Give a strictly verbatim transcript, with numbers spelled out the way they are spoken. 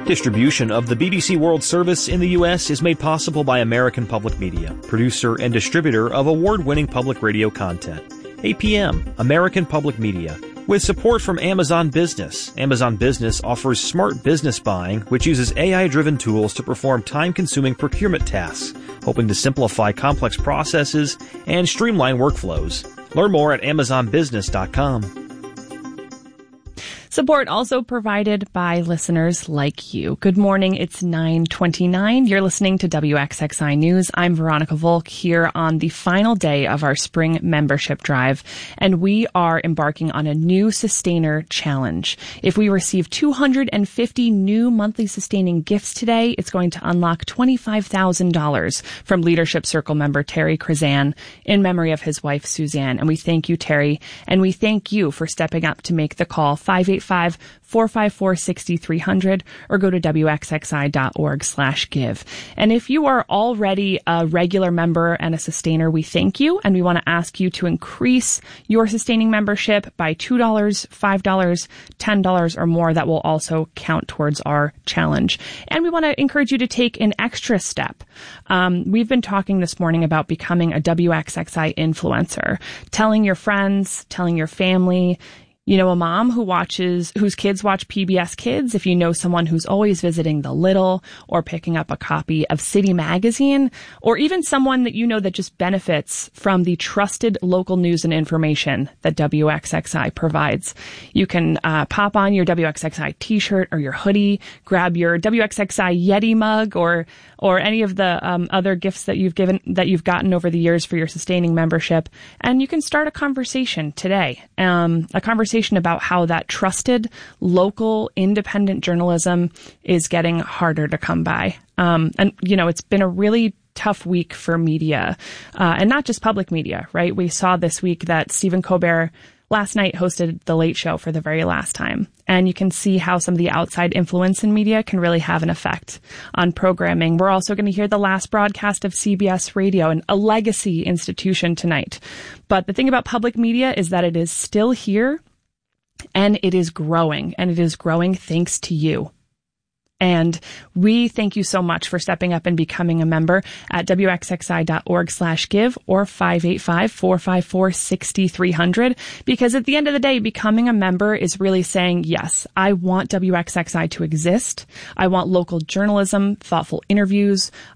Distribution of the B B C World Service in the U S is made possible by American Public Media, producer and distributor of award-winning public radio content. A P M, American Public Media. With support from Amazon Business, Amazon Business offers smart business buying, which uses A I-driven tools to perform time-consuming procurement tasks, hoping to simplify complex processes and streamline workflows. Learn more at amazon business dot com. Support also provided by listeners like you. Good morning. It's nine twenty-nine. You're listening to W X X I News. I'm Veronica Volk here on the final day of our spring membership drive, and we are embarking on a new Sustainer Challenge. If we receive two hundred fifty new monthly sustaining gifts today, it's going to unlock twenty-five thousand dollars from Leadership Circle member Terry Krazan in memory of his wife, Suzanne. And we thank you, Terry, and we thank you for stepping up to make the call. five eight five, four five four, six three zero zero or go to W X X I dot org slash give. And if you are already a regular member and a sustainer, we thank you, and we want to ask you to increase your sustaining membership by two dollars, five dollars, ten dollars or more. That will also count towards our challenge. And we want to encourage you to take an extra step. Um, we've been talking this morning about becoming a W X X I influencer, telling your friends, telling your family. You know, a mom who watches, whose kids watch P B S Kids, if you know someone who's always visiting The Little or picking up a copy of City Magazine, or even someone that you know that just benefits from the trusted local news and information that W X X I provides. You can uh, pop on your W X X I t-shirt or your hoodie, grab your W X X I Yeti mug or or any of the um, other gifts that you've given, that you've gotten over the years for your sustaining membership, and you can start a conversation today, um, a conversation about how that trusted local independent journalism is getting harder to come by. Um, and, you know, it's been a really tough week for media, uh, and not just public media, right? We saw this week that Stephen Colbert last night hosted The Late Show for the very last time. And you can see how some of the outside influence in media can really have an effect on programming. We're also going to hear the last broadcast of C B S Radio, and a legacy institution tonight. But the thing about public media is that it is still here, and it is growing, and it is growing thanks to you. And we thank you so much for stepping up and becoming a member at W X X I dot org slash give or five eight five, four five four, six three zero zero. Because at the end of the day, becoming a member is really saying, yes, I want W X X I to exist. I want local journalism, thoughtful interviews.